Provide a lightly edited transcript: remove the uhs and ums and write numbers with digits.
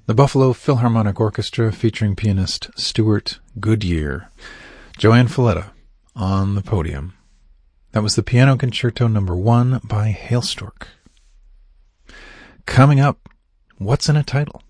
The Buffalo Philharmonic Orchestra featuring pianist Stuart Goodyear. Joanne Falletta on the podium. That was the Piano Concerto No. 1 by Hailstork. Coming up, what's in a title?